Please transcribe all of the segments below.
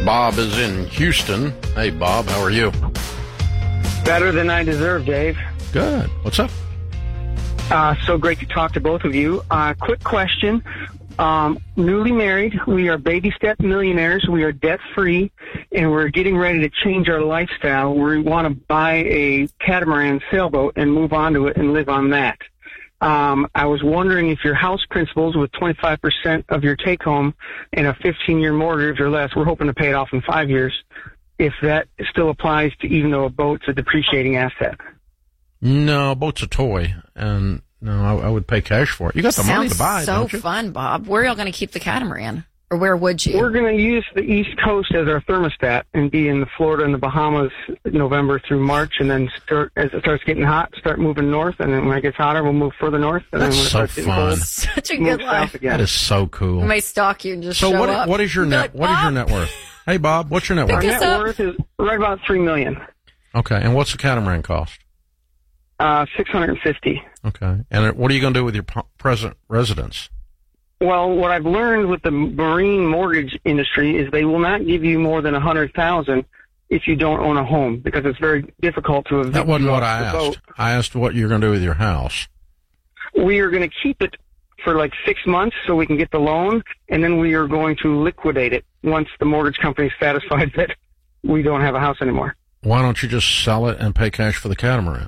Bob is in Houston. Hey, Bob, how are you? Better than I deserve, Dave. Good. What's up? So great to talk to both of you. Quick question. Newly married, we are baby step millionaires, we are debt free, and we're getting ready to change our lifestyle. We want to buy a catamaran sailboat and move on to it and live on that. I was wondering if your house principals with 25% of your take home and a 15-year mortgage or less, we're hoping to pay it off in 5 years, if that still applies to even though a boat's a depreciating asset. No, a boat's a toy, and no, I would pay cash for it. You got the money to buy it, don't you? So fun, Bob. Where are y'all going to keep the catamaran? Or where would you? We're going to use the East Coast as our thermostat and be in Florida and the Bahamas November through March, and then as it starts getting hot, start moving north, and then when it gets hotter, we'll move further north. And That's then so it starts fun. Cold, such a good life. That is so cool. I may stalk you and just so show up. What is your net? What is your net worth? Hey, Bob, what's your net worth? Our net worth is right about $3 million. Okay, and what's the catamaran cost? $650. Okay, and what are you going to do with your present residence? Well, what I've learned with the marine mortgage industry is they will not give you more than $100,000 if you don't own a home, because it's very difficult to evict. That wasn't what I asked. asked. I asked what you're going to do with your house. We are going to keep it for like 6 months so we can get the loan, and then we are going to liquidate it once the mortgage company is satisfied that we don't have a house anymore. Why don't you just sell it and pay cash for the catamaran?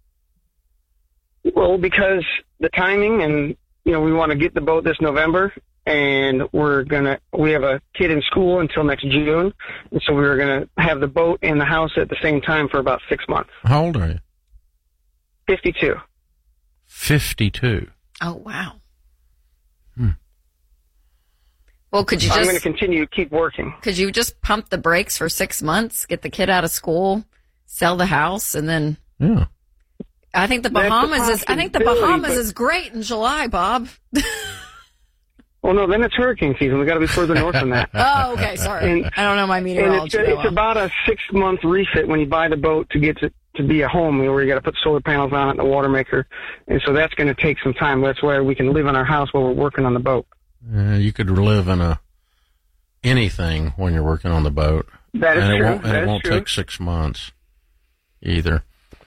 Well, because the timing, and we want to get the boat this November, and we have a kid in school until next June, and so we were going to have the boat and the house at the same time for about 6 months. How old are you? 52. 52. Oh, wow. Well, could you I'm going to continue to keep working. Could you just pump the brakes for 6 months, get the kid out of school, sell the house, and then? Yeah. I think the Bahamas is great in July, Bob. Well, no, then it's hurricane season. We got to be further north than that. Oh, okay, sorry. I don't know my meteorology. And it's about a 6-month refit when you buy the boat to get to be a home, where you got to put solar panels on it and the water maker, and so that's going to take some time. That's why we can live in our house while we're working on the boat. You could live in anything when you're working on the boat. That is true. It won't take 6 months either.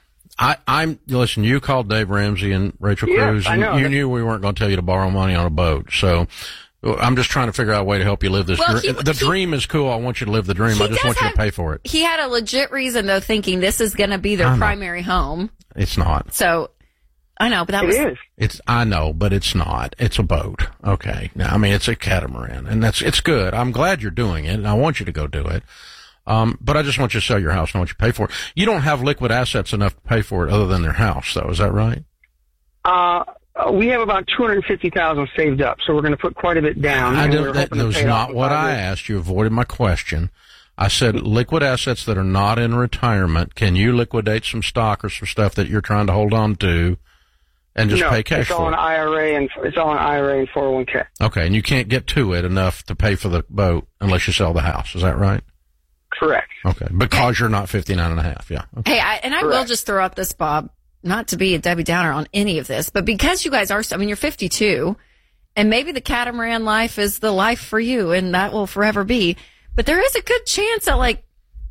Listen, you called Dave Ramsey and Rachel Cruz, and you knew we weren't going to tell you to borrow money on a boat. So I'm just trying to figure out a way to help you live this dream. The dream is cool. I want you to live the dream. I just want you to pay for it. He had a legit reason, though, thinking this is going to be their primary home. It's not. So, I know, but it is. I know, but it's not. It's a boat. Okay. Now, I mean, it's a catamaran, and it's good. I'm glad you're doing it, and I want you to go do it. But I just want you to sell your house and I want you to pay for it. You don't have liquid assets enough to pay for it other than their house, though. Is that right? We have about $250,000 saved up, so we're going to put quite a bit down. That was not what I asked. You avoided my question. I said liquid assets that are not in retirement. Can you liquidate some stock or some stuff that you're trying to hold on to and just pay cash for it? It's all an IRA and 401k. Okay, and you can't get to it enough to pay for the boat unless you sell the house. Is that right? Correct. Okay, because you're not 59 and a half, yeah. Okay. Hey, I will just throw out this, Bob, not to be a Debbie Downer on any of this, but because you guys are, you're 52, and maybe the catamaran life is the life for you, and that will forever be, but there is a good chance at like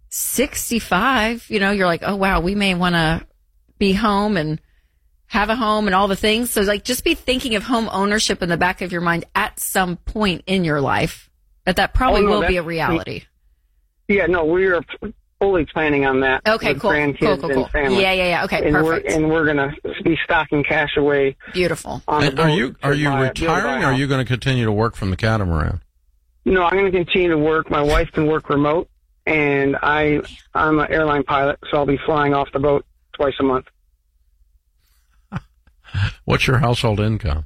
65, you're like, oh, wow, we may want to be home and have a home and all the things. So, just be thinking of home ownership in the back of your mind at some point in your life, that probably will be a reality. Yeah, no, we are fully planning on that. Okay, cool. Grandkids and family. Yeah. Okay, and perfect. We're going to be stocking cash away. Beautiful. And are you retiring, or are you going to continue to work from the catamaran? No, I'm going to continue to work. My wife can work remote, and I'm an airline pilot, so I'll be flying off the boat twice a month. What's your household income?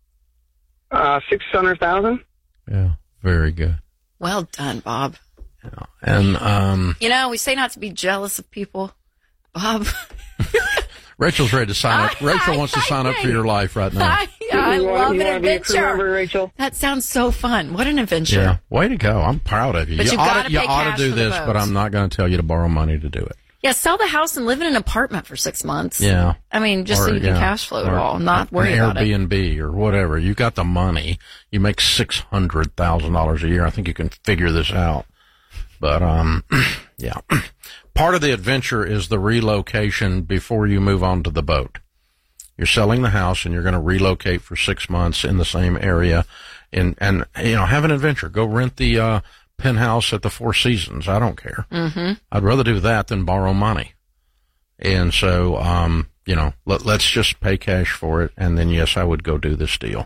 $600,000. Yeah, very good. Well done, Bob. Yeah. And we say not to be jealous of people, Bob. Rachel's ready to sign up. Rachel wants to sign up for your life right now. I love an adventure. Rachel? That sounds so fun. What an adventure. Yeah, way to go. I'm proud of you. But you ought to do this, but I'm not going to tell you to borrow money to do it. Yeah, sell the house and live in an apartment for 6 months. Yeah. I mean, just so you can cash flow it all, not worry about it. Airbnb or whatever. You got the money. You make $600,000 a year. I think you can figure this out. But, yeah. Part of the adventure is the relocation before you move on to the boat. You're selling the house and you're going to relocate for 6 months in the same area and, have an adventure. Go rent the, penthouse at the Four Seasons. I don't care. Mm-hmm. I'd rather do that than borrow money. And so, let's just pay cash for it. And then, yes, I would go do this deal.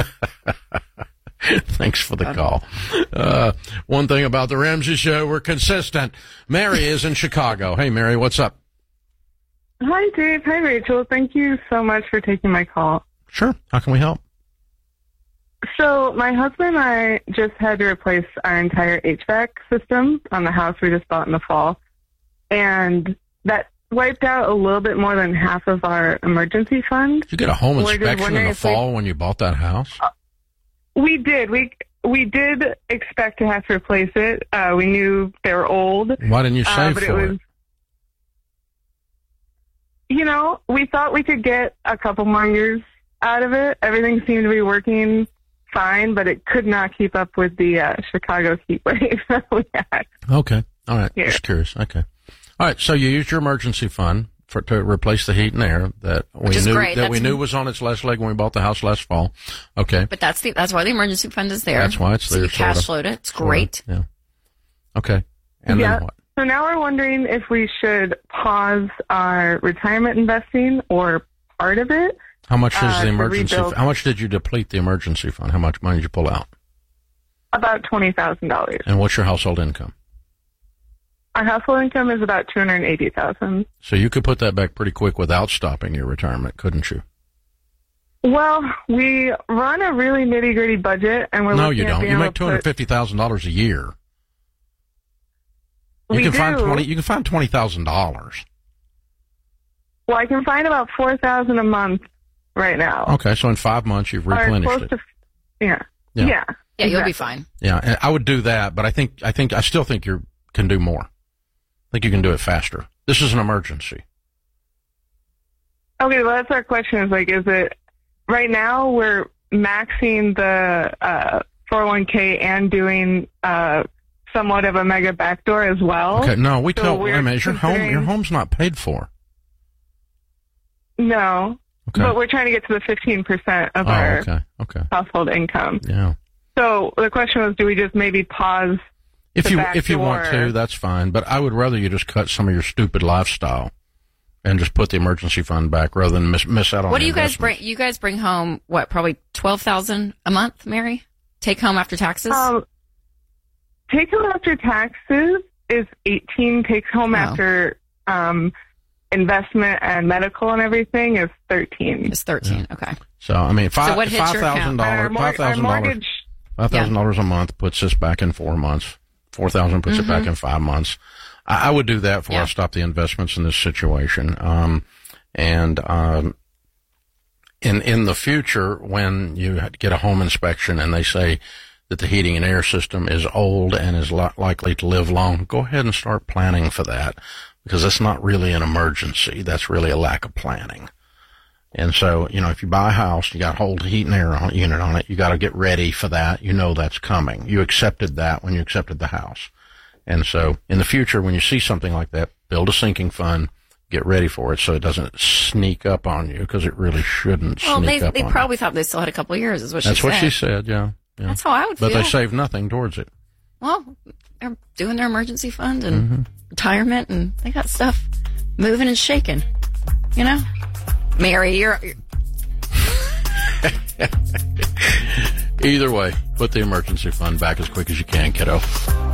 Thanks for the call. One thing about the Ramsey Show, we're consistent. Mary is in Chicago. Hey, Mary, what's up? Hi, Dave. Hi, Rachel. Thank you so much for taking my call. Sure. How can we help? So my husband and I just had to replace our entire HVAC system on the house we just bought in the fall. And that wiped out a little bit more than half of our emergency fund. Did you get a home inspection in the fall when you bought that house? We did. We did expect to have to replace it. We knew they were old. Why didn't you save for it? We thought we could get a couple more years out of it. Everything seemed to be working fine, but it could not keep up with the Chicago heat wave that we had. Okay. All right. Here. Just curious. Okay. All right. So you used your emergency fund to replace the heat and air that we knew was on its last leg when we bought the house last fall. Okay. But that's why the emergency fund is there. That's why it's there. You cash float it. It's great. Yeah. Okay. And then what? So now we're wondering if we should pause our retirement investing or part of it. How much is the emergency? How much did you deplete the emergency fund? How much money did you pull out? About $20,000. And what's your household income? Our household income is about $280,000. So you could put that back pretty quick without stopping your retirement, couldn't you? Well, we run a really nitty-gritty budget, and we're no, you don't. You make $250,000 a year. You can find $20,000. Well, I can find about $4,000 a month right now. Okay, so in 5 months you've replenished it. Yeah, exactly. You'll be fine. Yeah, and I would do that, but I still think you can do more. I think you can do it faster. This is an emergency. Okay, well, that's our question. Is it right now we're maxing the 401k and doing somewhat of a mega backdoor as well. Okay, no, wait a minute. Your home's not paid for. No, okay. But we're trying to get to the 15% of our household income. Yeah. So the question was, do we just maybe pause? If you want to, that's fine. But I would rather you just cut some of your stupid lifestyle and just put the emergency fund back rather than miss out on. What do you guys bring? You guys bring home what? Probably $12,000 a month, Mary. Take home after taxes. Take home after taxes is 18. Take home after investment and medical and everything is 13. It's 13. Okay. So I mean, $5,000. $5,000 a month puts us back in 4 months. 4,000 puts it back in 5 months. I would do that before I stop the investments in this situation. In the future, when you get a home inspection and they say that the heating and air system is old and is likely to live long, go ahead and start planning for that, because that's not really an emergency. That's really a lack of planning. And so, if you buy a house, you got a whole heat and air unit on it, you got to get ready for that. You know that's coming. You accepted that when you accepted the house. And so in the future, when you see something like that, build a sinking fund, get ready for it so it doesn't sneak up on you, because it really shouldn't sneak up on you. Well, they probably thought they still had a couple of years, is what she said. That's what she said, yeah. That's how I would feel. But they saved nothing towards it. Well, they're doing their emergency fund and retirement, and they got stuff moving and shaking. Mary, you're... Either way, put the emergency fund back as quick as you can, kiddo.